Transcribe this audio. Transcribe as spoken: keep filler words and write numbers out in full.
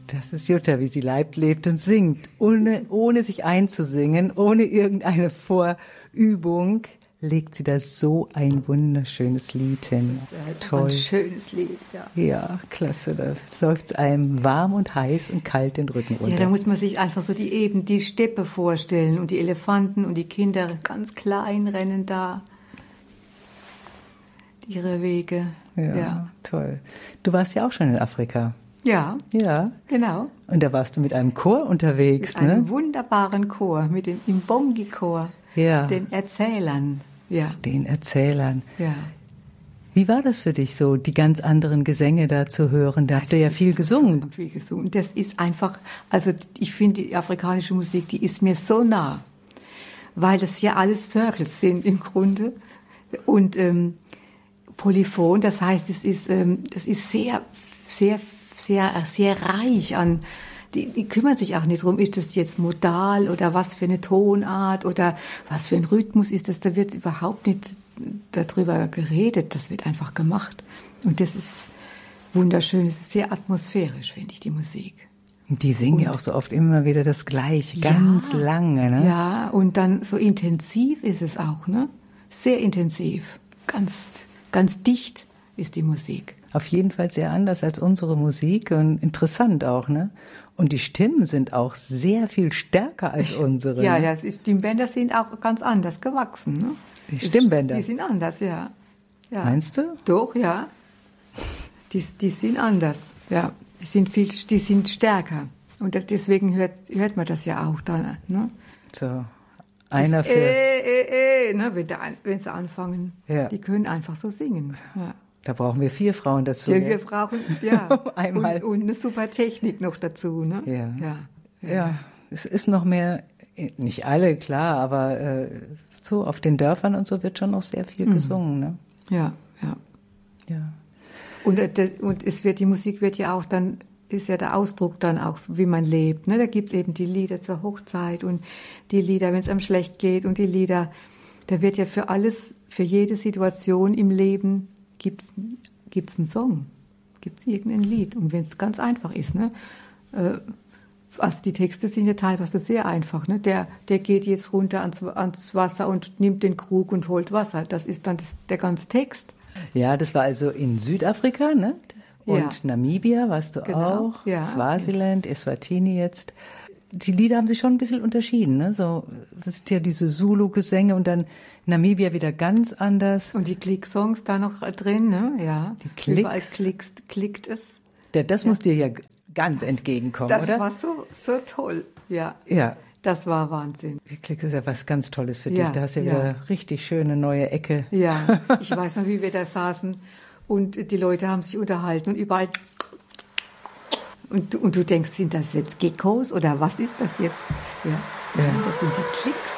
Das ist Jutta, wie sie leibt, lebt und singt, ohne, ohne sich einzusingen, ohne irgendeine Vorübung, legt sie da so ein wunderschönes Lied hin. Das ist Toll. Ein schönes Lied, ja. Ja, klasse. Da läuft es einem warm und heiß und kalt den Rücken runter. Ja, da muss man sich einfach so die eben die Steppe vorstellen und die Elefanten und die Kinder ganz klein rennen da ihre Wege. Ja, ja, toll. Du warst ja auch schon in Afrika. Ja, Ja. genau. Und da warst du mit einem Chor unterwegs, Mit einem ne? wunderbaren Chor, mit dem Imbongi-Chor, Ja. den Erzählern. Ja. Den Erzählern. Ja. Wie war das für dich so, die ganz anderen Gesänge da zu hören? Da habt ihr ja viel gesungen. Viel gesungen. Das ist einfach, also ich finde die afrikanische Musik, die ist mir so nah, weil das ja alles Circles sind im Grunde und ähm, polyphon. Das heißt, es ist, ähm, das ist sehr, sehr, sehr, sehr reich an. Die, die kümmern sich auch nicht drum, ist das jetzt modal oder was für eine Tonart oder was für ein Rhythmus ist das. Da wird überhaupt nicht darüber geredet, das wird einfach gemacht. Und das ist wunderschön, es ist sehr atmosphärisch, finde ich, die Musik. Und die singen ja auch so oft immer wieder das Gleiche, ganz ja, lange, ne? Ja, und dann so intensiv ist es auch, ne? Sehr intensiv, ganz, ganz dicht ist die Musik. Auf jeden Fall sehr anders als unsere Musik und interessant auch, ne? Und die Stimmen sind auch sehr viel stärker als unsere. Ja, ne? ja, die Stimmbänder sind auch ganz anders gewachsen, ne? Die Stimmbänder? Die sind anders, ja. ja. Meinst du? Doch, ja. Die, die sind anders, ja. Die sind viel, die sind stärker. Und deswegen hört, hört man das ja auch dann, ne? So, einer das für... Äh, äh, äh, ne? Wenn, da, wenn sie anfangen, Ja. die können einfach so singen, ja. Da brauchen wir vier Frauen dazu. Ja, ne? wir brauchen, ja, Einmal. Und, und eine super Technik noch dazu, ne? Ja. Ja, Ja. ja, es ist noch mehr, nicht alle, klar, aber äh, so auf den Dörfern und so wird schon noch sehr viel Mhm. gesungen, ne? ja. ja. Ja. Und, äh, und es wird, die Musik wird ja auch dann, ist ja der Ausdruck dann auch, wie man lebt, ne? Da gibt's eben die Lieder zur Hochzeit und die Lieder, wenn es einem schlecht geht und die Lieder, da wird ja für alles, für jede Situation im Leben gibt's gibt's einen Song, gibt's irgendein Lied. Und wenn es ganz einfach ist, ne? Äh, also die Texte sind ja teilweise sehr einfach, ne? Der, der geht jetzt runter ans, ans Wasser und nimmt den Krug und holt Wasser. Das ist dann das, der ganze Text. Ja, das war also in Südafrika, ne? Und Ja. Namibia warst du Genau, auch, ja. Swasiland, Eswatini jetzt. Die Lieder haben sich schon ein bisschen unterschieden, ne? So, das sind ja diese Zulu-Gesänge und dann Namibia wieder ganz anders. Und die Klick-Songs da noch drin, ne? Ja. Die Klicks. Überall klickst, klickt es. Der, das muss dir ja ganz entgegenkommen, Das oder? war so, so toll, ja. Ja. Das war Wahnsinn. Die Klicks ist ja was ganz Tolles für Ja, dich. Da hast du ja, ja. wieder richtig schöne neue Ecke. Ja, ich weiß noch, wie wir da saßen und die Leute haben sich unterhalten und überall. Und, du- und du denkst, sind das jetzt Geckos oder was ist das jetzt? Ja, ja. Das sind die Klicks.